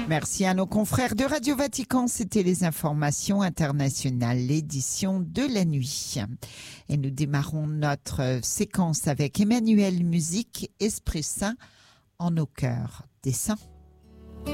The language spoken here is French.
Merci à nos confrères de Radio Vatican. C'était les informations internationales, l'édition de la nuit. Et nous démarrons notre séquence avec Emmanuel Musique, Esprit Saint en nos cœurs des saints.